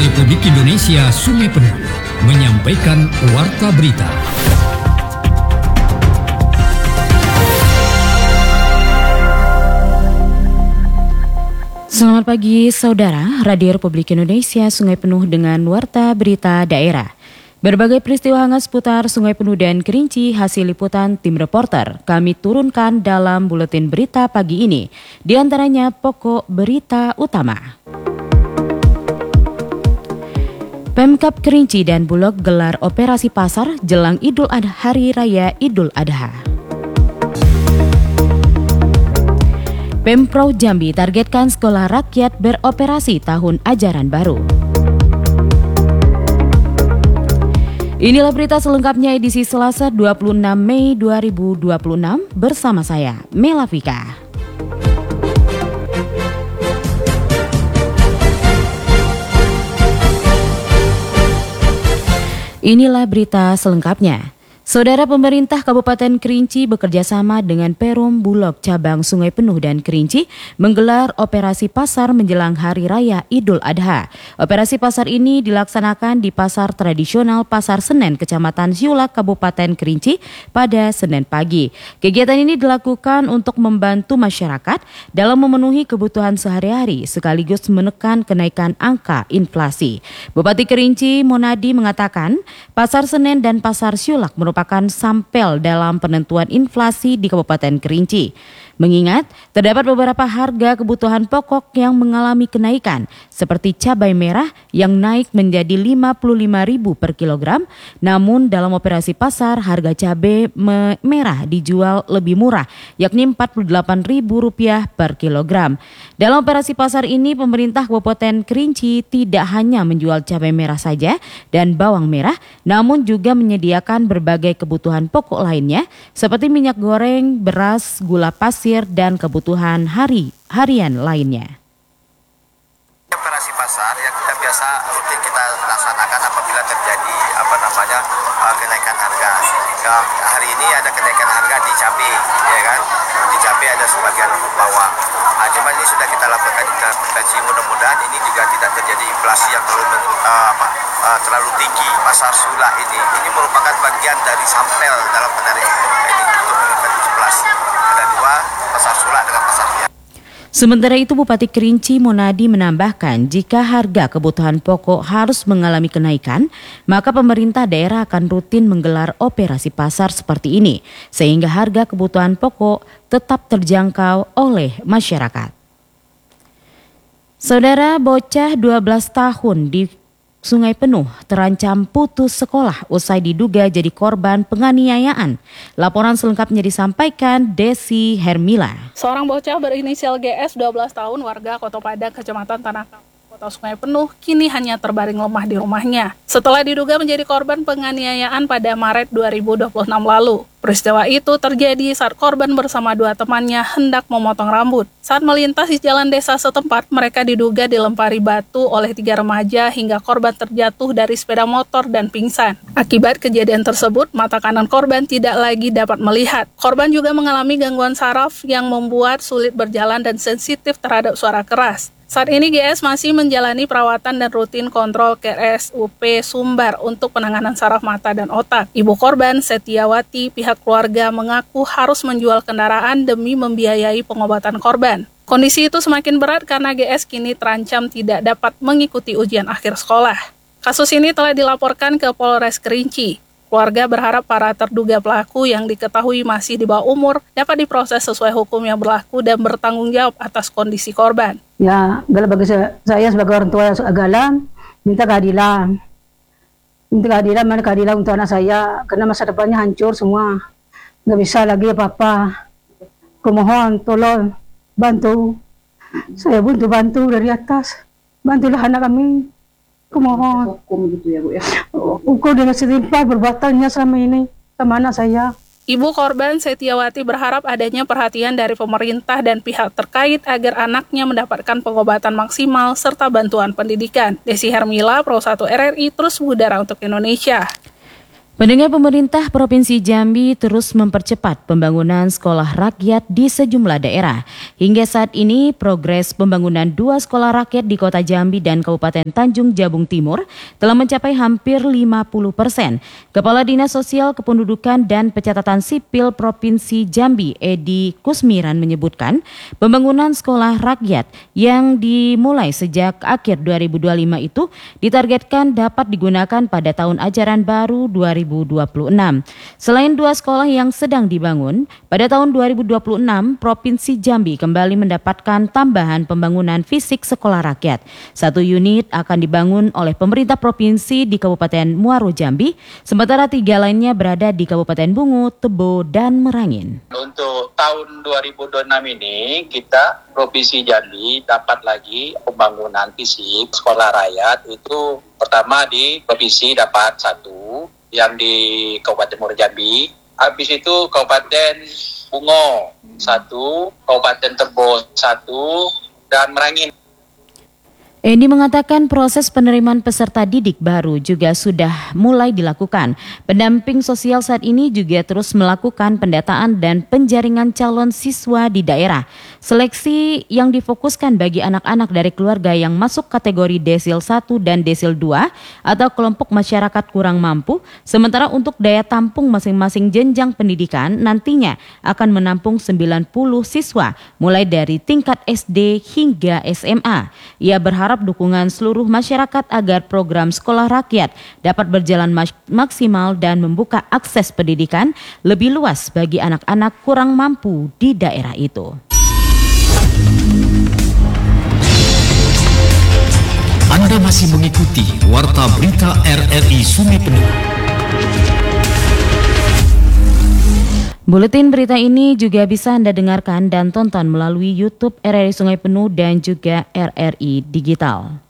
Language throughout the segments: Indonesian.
Republik Indonesia Sungai Penuh menyampaikan Warta Berita. Selamat pagi saudara, Radio Republik Indonesia Sungai Penuh dengan Warta Berita Daerah. Berbagai peristiwa hangat seputar Sungai Penuh dan Kerinci hasil liputan tim reporter kami turunkan dalam buletin berita pagi ini. Di antaranya pokok berita utama. Pemkab Kerinci dan Bulog gelar operasi pasar jelang Hari Raya Idul Adha. Pemprov Jambi targetkan sekolah rakyat beroperasi tahun ajaran baru. Inilah berita selengkapnya edisi Selasa 26 Mei 2026 bersama saya, Mela Vika. Inilah berita selengkapnya. Saudara, pemerintah Kabupaten Kerinci bekerjasama dengan Perum Bulog Cabang Sungai Penuh dan Kerinci menggelar operasi pasar menjelang Hari Raya Idul Adha. Operasi pasar ini dilaksanakan di pasar tradisional Pasar Senen, Kecamatan Siulak, Kabupaten Kerinci pada Senin pagi. Kegiatan ini dilakukan untuk membantu masyarakat dalam memenuhi kebutuhan sehari-hari sekaligus menekan kenaikan angka inflasi. Bupati Kerinci Monadi mengatakan Pasar Senen dan Pasar Siulak merupakan sampel dalam penentuan inflasi di Kabupaten Kerinci. Mengingat terdapat beberapa harga kebutuhan pokok yang mengalami kenaikan seperti cabai merah yang naik menjadi Rp55.000 per kilogram, namun dalam operasi pasar harga cabai merah dijual lebih murah yakni Rp48.000 per kilogram. Dalam operasi pasar ini pemerintah Kabupaten Kerinci tidak hanya menjual cabai merah saja dan bawang merah, namun juga menyediakan berbagai kebutuhan pokok lainnya seperti minyak goreng, beras, gula pasir, dan kebutuhan harian lainnya. Operasi pasar yang kita biasa rutin kita laksanakan apabila terjadi kenaikan harga. Sehingga hari ini ada kenaikan harga di cabai, ya kan? Di cabai ada sebagian bawang. Cuma ini sudah kita lakukan intervensi, mudah-mudahan ini juga tidak terjadi inflasi yang terlalu tinggi. Pasar Siulak ini merupakan bagian dari sampel dalam penarikan ini untuk menurunkan inflasi. Ada dua, Pasar Siulak dengan Pasar Siulak. Sementara itu Bupati Kerinci Monadi menambahkan jika harga kebutuhan pokok harus mengalami kenaikan, maka pemerintah daerah akan rutin menggelar operasi pasar seperti ini sehingga harga kebutuhan pokok tetap terjangkau oleh masyarakat. Saudara, bocah 12 tahun di Sungai Penuh terancam putus sekolah usai diduga jadi korban penganiayaan. Laporan selengkapnya disampaikan Desi Hermila. Seorang bocah berinisial GS 12 tahun warga Kota Padang, Kecamatan Tanah Kota Sungai Penuh kini hanya terbaring lemah di rumahnya setelah diduga menjadi korban penganiayaan pada Maret 2026 lalu. Peristiwa itu terjadi saat korban bersama dua temannya hendak memotong rambut. Saat melintas di jalan desa setempat, mereka diduga dilempari batu oleh 3 remaja hingga korban terjatuh dari sepeda motor dan pingsan. Akibat kejadian tersebut, mata kanan korban tidak lagi dapat melihat. Korban juga mengalami gangguan saraf yang membuat sulit berjalan dan sensitif terhadap suara keras. Saat ini GS masih menjalani perawatan dan rutin kontrol ke RSUP Sumbar untuk penanganan saraf mata dan otak. Ibu korban, Setiawati, pihak keluarga mengaku harus menjual kendaraan demi membiayai pengobatan korban. Kondisi itu semakin berat karena GS kini terancam tidak dapat mengikuti ujian akhir sekolah. Kasus ini telah dilaporkan ke Polres Kerinci. Keluarga berharap para terduga pelaku yang diketahui masih di bawah umur dapat diproses sesuai hukum yang berlaku dan bertanggung jawab atas kondisi korban. Ya, bagi saya sebagai orang tua agalan, minta keadilan. Mana keadilan untuk anak saya, karena masa depannya hancur semua. Nggak bisa lagi apa-apa. Kumohon, tolong, bantu. Saya bantu dari atas. Bantulah anak kami. Kumohon. Hukum gitu ya, Bu ya? Hukum dengan setimpal perbuatannya selama ini sama anak saya. Ibu korban Setiawati berharap adanya perhatian dari pemerintah dan pihak terkait agar anaknya mendapatkan pengobatan maksimal serta bantuan pendidikan. Desi Hermila, Pro 1 RRI, terus mengudara untuk Indonesia. Pendengar, pemerintah Provinsi Jambi terus mempercepat pembangunan sekolah rakyat di sejumlah daerah. Hingga saat ini, progres pembangunan 2 sekolah rakyat di Kota Jambi dan Kabupaten Tanjung Jabung Timur telah mencapai hampir 50%. Kepala Dinas Sosial Kependudukan dan Pencatatan Sipil Provinsi Jambi, Edi Kusmiran, menyebutkan pembangunan sekolah rakyat yang dimulai sejak akhir 2025 itu ditargetkan dapat digunakan pada tahun ajaran baru 2026. Selain 2 sekolah yang sedang dibangun, pada tahun 2026 Provinsi Jambi kembali mendapatkan tambahan pembangunan fisik sekolah rakyat. 1 unit akan dibangun oleh pemerintah provinsi di Kabupaten Muaro Jambi, sementara 3 lainnya berada di Kabupaten Bungu, Tebo, dan Merangin. Untuk tahun 2026 ini kita Provinsi Jambi dapat lagi pembangunan fisik sekolah rakyat. Itu pertama di provinsi dapat 1 yang di Kabupaten Muaro Jambi, habis itu Kabupaten Bungo 1, Kabupaten Tebo 1, dan Merangin. Edi mengatakan proses penerimaan peserta didik baru juga sudah mulai dilakukan. Pendamping sosial saat ini juga terus melakukan pendataan dan penjaringan calon siswa di daerah. Seleksi yang difokuskan bagi anak-anak dari keluarga yang masuk kategori desil 1 dan desil 2 atau kelompok masyarakat kurang mampu, sementara untuk daya tampung masing-masing jenjang pendidikan nantinya akan menampung 90 siswa mulai dari tingkat SD hingga SMA. Ia berharap dukungan seluruh masyarakat agar program sekolah rakyat dapat berjalan maksimal dan membuka akses pendidikan lebih luas bagi anak-anak kurang mampu di daerah itu. Anda masih mengikuti Warta Berita RRI Sungai Penuh. Buletin berita ini juga bisa Anda dengarkan dan tonton melalui YouTube RRI Sungai Penuh dan juga RRI Digital.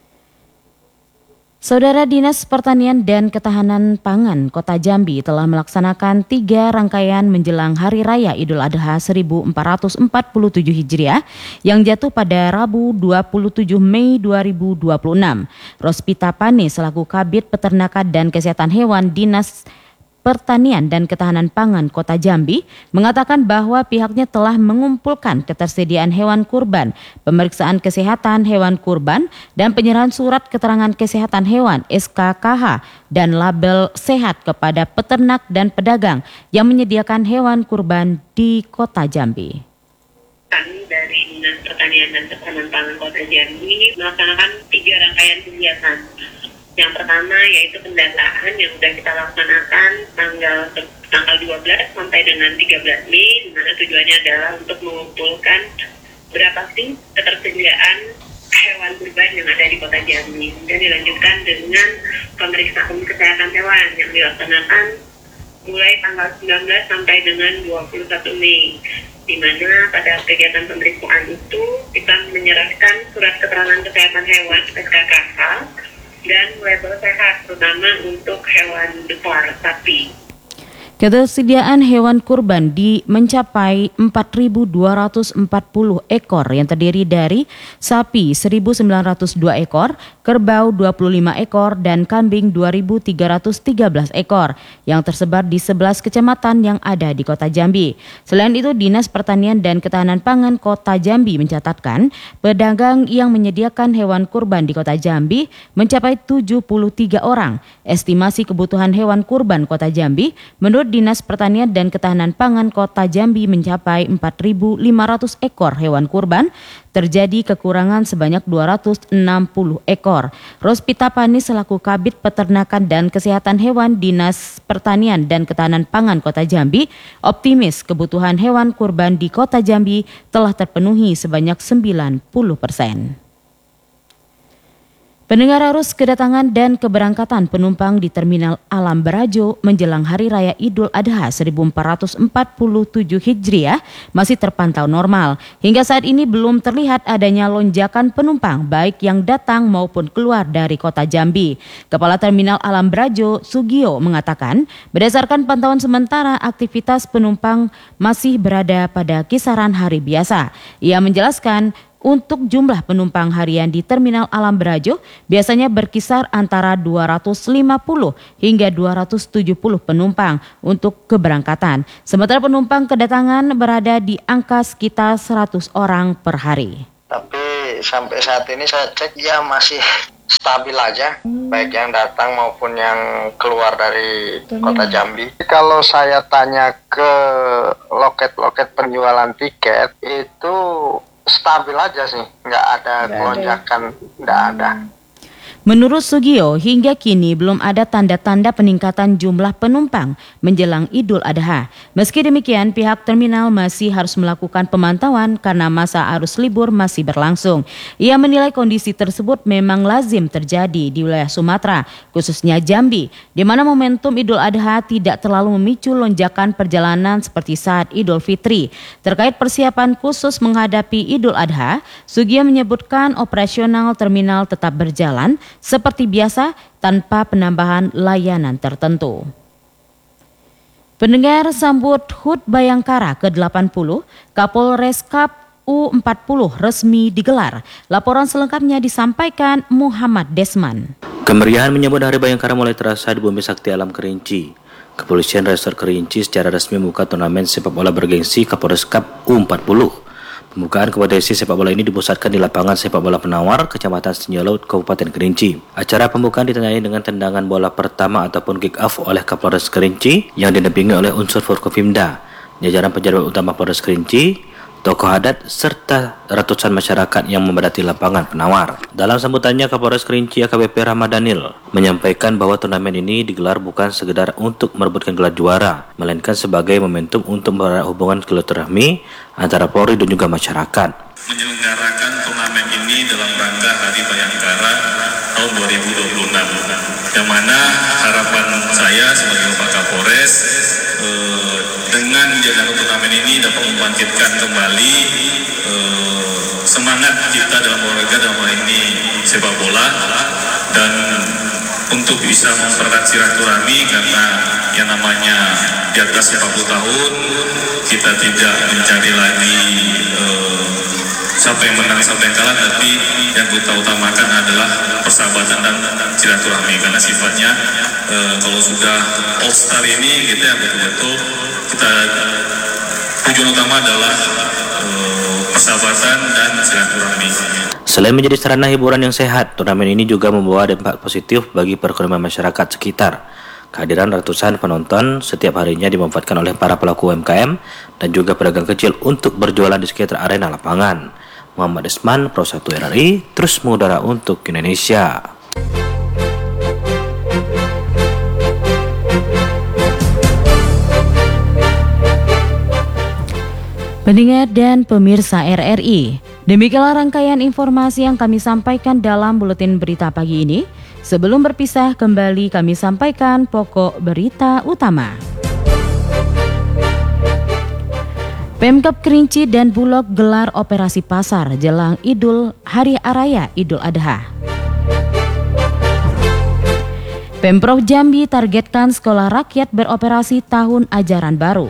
Saudara, Dinas Pertanian dan Ketahanan Pangan Kota Jambi telah melaksanakan 3 rangkaian menjelang Hari Raya Idul Adha 1447 Hijriah yang jatuh pada Rabu 27 Mei 2026. Rospita Pane selaku Kabid Peternakan dan Kesehatan Hewan Dinas Pertanian dan Ketahanan Pangan Kota Jambi mengatakan bahwa pihaknya telah mengumpulkan ketersediaan hewan kurban, pemeriksaan kesehatan hewan kurban, dan penyerahan surat keterangan kesehatan hewan SKKH dan label sehat kepada peternak dan pedagang yang menyediakan hewan kurban di Kota Jambi. Kami dari Dinas Pertanian dan Ketahanan Pangan Kota Jambi melaksanakan 3 rangkaian kegiatan. Yang pertama yaitu pendataan yang sudah kita laksanakan tanggal 12 sampai dengan 13 Mei, di mana tujuannya adalah untuk mengumpulkan berapa sih ketersediaan hewan kurban yang ada di Kota Jambi. Dan dilanjutkan dengan pemeriksaan kesehatan hewan yang dilaksanakan mulai tanggal 19 sampai dengan 21 Mei. Di mana pada kegiatan pemeriksaan itu kita menyerahkan surat keterangan kesehatan hewan SKKH dan label sehat, terutama untuk hewan besar sapi. Ketersediaan hewan kurban mencapai 4.240 ekor yang terdiri dari sapi 1.902 ekor, kerbau 25 ekor, dan kambing 2.313 ekor yang tersebar di 11 kecamatan yang ada di Kota Jambi. Selain itu, Dinas Pertanian dan Ketahanan Pangan Kota Jambi mencatatkan pedagang yang menyediakan hewan kurban di Kota Jambi mencapai 73 orang. Estimasi kebutuhan hewan kurban Kota Jambi menurut Dinas Pertanian dan Ketahanan Pangan Kota Jambi mencapai 4.500 ekor hewan kurban, terjadi kekurangan sebanyak 260 ekor. Rospita Pani selaku Kabid Peternakan dan Kesehatan Hewan Dinas Pertanian dan Ketahanan Pangan Kota Jambi optimis kebutuhan hewan kurban di Kota Jambi telah terpenuhi sebanyak 90%. Pendengar, arus kedatangan dan keberangkatan penumpang di Terminal Alam Barajo menjelang Hari Raya Idul Adha 1447 Hijriah masih terpantau normal. Hingga saat ini belum terlihat adanya lonjakan penumpang baik yang datang maupun keluar dari Kota Jambi. Kepala Terminal Alam Barajo, Sugio, mengatakan berdasarkan pantauan sementara aktivitas penumpang masih berada pada kisaran hari biasa. Ia menjelaskan Untuk jumlah penumpang harian di Terminal Alam Berajo biasanya berkisar antara 250 hingga 270 penumpang untuk keberangkatan. Sementara penumpang kedatangan berada di angka sekitar 100 orang per hari. Tapi sampai saat ini saya cek ya masih stabil aja, baik yang datang maupun yang keluar dari kota Jambi. Kalau saya tanya ke loket-loket penjualan tiket itu stabil aja sih, nggak ada lonjakan, nggak ada. Menurut Sugio, hingga kini belum ada tanda-tanda peningkatan jumlah penumpang menjelang Idul Adha. Meski demikian, pihak terminal masih harus melakukan pemantauan karena masa arus libur masih berlangsung. Ia menilai kondisi tersebut memang lazim terjadi di wilayah Sumatera, khususnya Jambi, di mana momentum Idul Adha tidak terlalu memicu lonjakan perjalanan seperti saat Idul Fitri. Terkait persiapan khusus menghadapi Idul Adha, Sugio menyebutkan operasional terminal tetap berjalan seperti biasa tanpa penambahan layanan tertentu. Pendengar, sambut HUT Bayangkara ke-80, Kapolres Kap U40 resmi digelar. Laporan selengkapnya disampaikan Muhammad Desman. Kemeriahan menyambut Hari Bayangkara mulai terasa di Bumi Sakti Alam Kerinci. Kepolisian Resor Kerinci secara resmi membuka turnamen sepak bola bergengsi Kapolres Kap U40. Pembukaan kompetisi sepak bola ini dipusatkan di lapangan sepak bola Penawar, Kecamatan Sinjalaut, Kabupaten Kerinci. Acara pembukaan ditandai dengan tendangan bola pertama ataupun kick off oleh Kapolres Kerinci yang didampingi oleh unsur Forkopimda, jajaran pejabat utama Polres Kerinci, tokoh adat, serta ratusan masyarakat yang memadati lapangan Penawar. Dalam sambutannya, Kapolres Kerinci AKBP Rahmadanil menyampaikan bahwa turnamen ini digelar bukan sekedar untuk merebutkan gelar juara, melainkan sebagai momentum untuk mempererat hubungan silaturahmi antara Polri dan juga masyarakat. Menyelenggarakan turnamen ini dalam rangka Hari Bayangkara tahun 2026, yang mana harapan saya sebagai Bapak Kapolres dengan menjalankan turnamen ini dapat membangkitkan kembali semangat kita dalam olahraga, dalam hal ini sepak bola, dan untuk bisa mempererat silaturahmi, karena yang namanya di atas 40 tahun kita tidak mencari lagi siapa yang menang, siapa yang kalah, tapi yang kita utamakan adalah persahabatan dan silaturahmi, karena sifatnya kalau sudah All Star ini kita yang betul-betul kita tujuan utama adalah persahabatan dan silaturahmi. Selain menjadi sarana hiburan yang sehat, turnamen ini juga membawa dampak positif bagi perekonomian masyarakat sekitar. Kehadiran ratusan penonton setiap harinya dimanfaatkan oleh para pelaku UMKM dan juga pedagang kecil untuk berjualan di sekitar arena lapangan. Muhammad Desman, Pro 1 RRI, terus mengudara untuk Indonesia. Pendengar dan pemirsa RRI, demikianlah rangkaian informasi yang kami sampaikan dalam buletin berita pagi ini. Sebelum berpisah, kembali kami sampaikan pokok berita utama. Pemkab Kerinci dan Bulog gelar operasi pasar jelang Hari Raya Idul Adha. Pemprov Jambi targetkan sekolah rakyat beroperasi tahun ajaran baru.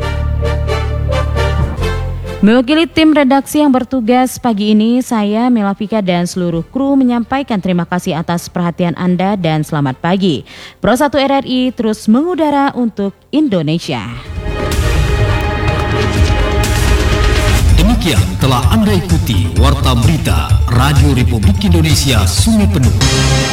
Mewakili tim redaksi yang bertugas pagi ini, saya Melafika dan seluruh kru menyampaikan terima kasih atas perhatian Anda dan selamat pagi. Pro 1 RRI terus mengudara untuk Indonesia. Demikian telah Anda ikuti Warta Berita Radio Republik Indonesia Sungai Penuh.